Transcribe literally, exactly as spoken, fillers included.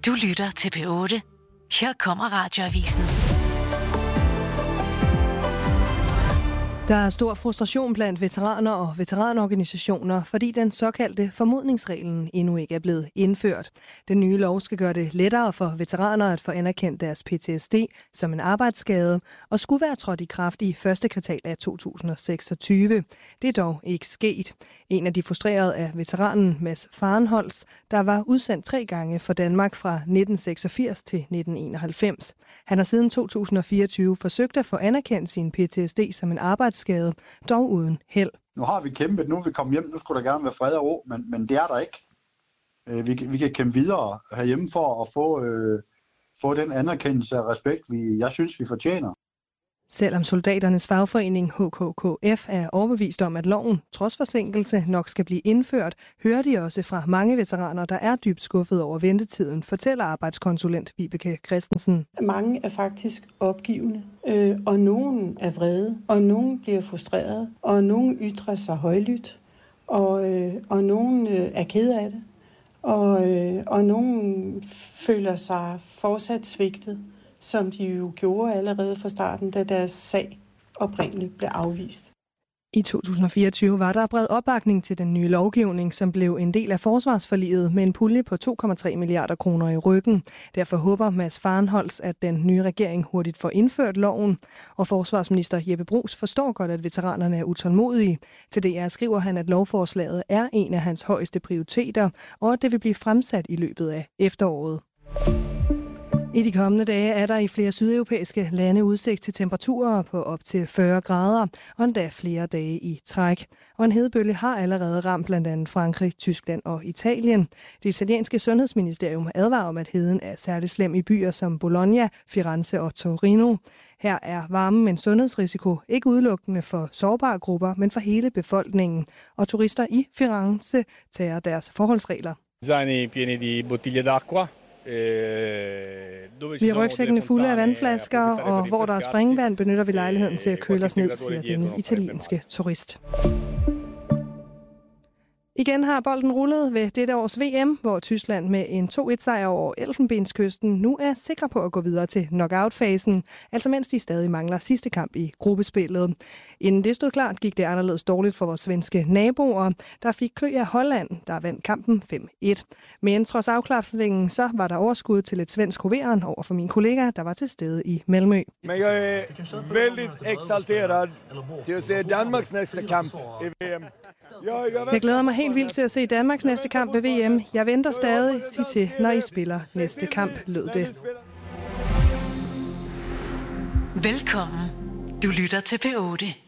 Du lytter til P otte. Her kommer Radioavisen. Der er stor frustration blandt veteraner og veteranorganisationer, fordi den såkaldte formodningsreglen endnu ikke er blevet indført. Den nye lov skal gøre det lettere for veteraner at få anerkendt deres P T S D som en arbejdsskade, og skulle være trådt i kraft i første kvartal af to tusind og seksogtyve. Det er dog ikke sket. En af de frustrerede er veteranen Mads Farenholtz, der var udsendt tre gange for Danmark fra nitten seksogfirs til nitten enoghalvfems. Han har siden to tusind og fireogtyve forsøgt at få anerkendt sin P T S D som en arbejdsskade, dog uden held. Nu har vi kæmpet, nu er vi kommet hjem, nu skulle der gerne være fred og ro, men, men det er der ikke. Vi, vi kan kæmpe videre herhjemme for at få, øh, få den anerkendelse og respekt, vi, jeg synes, vi fortjener. Selvom soldaternes fagforening H K K F er overbevist om, at loven, trods forsinkelse, nok skal blive indført, hører de også fra mange veteraner, der er dybt skuffet over ventetiden, fortæller arbejdskonsulent Vibeke Christensen. Mange er faktisk opgivende, øh, og nogen er vrede, og nogen bliver frustreret, og nogen ytrer sig højlydt, og, øh, og nogen øh, er ked af det, og, øh, og nogen føler sig fortsat svigtet, som de jo gjorde allerede fra starten, da deres sag oprindeligt blev afvist. I to tusind og fireogtyve var der bred opbakning til den nye lovgivning, som blev en del af forsvarsforliget med en pulje på to komma tre milliarder kroner i ryggen. Derfor håber Mads Farenholtz, at den nye regering hurtigt får indført loven. Og forsvarsminister Jeppe Bruus forstår godt, at veteranerne er utålmodige. Til D R skriver han, at lovforslaget er en af hans højeste prioriteter, og at det vil blive fremsat i løbet af efteråret. I de kommende dage er der i flere sydeuropæiske lande udsigt til temperaturer på op til fyrre grader, og endda flere dage i træk. Og en hedebølge har allerede ramt blandt andet Frankrig, Tyskland og Italien. Det italienske sundhedsministerium advarer om, at heden er særligt slem i byer som Bologna, Firenze og Torino. Her er varmen en sundhedsrisiko ikke udelukkende for sårbare grupper, men for hele befolkningen. Og turister i Firenze tager deres forholdsregler. Zaini pieni di bottiglie d'acqua. Vi har rygsækkene fulde af vandflasker, og hvor der er springvand, benytter vi lejligheden til at køle os ned, siger denne italienske turist. Igen har bolden rullet ved dette års V M, hvor Tyskland med en to et sejr over Elfenbenskysten nu er sikre på at gå videre til knockout-fasen, altså mens de stadig mangler sidste kamp i gruppespillet. Inden det stod klart, gik det anderledes dårligt for vores svenske naboer, der fik klø af Holland, der vandt kampen fem et. Men trods afklapslingen, så var der overskud til et svensk hoveren over for min kollega, der var til stede i Malmø. Men jeg er väldigt exalterad til at se Danmarks næste kamp i V M. Jeg glæder mig helt vildt til at se Danmarks næste kamp ved V M. Jeg venter stadig. Sig til, når I spiller næste kamp, lød det. Velkommen. Du lytter til P otte.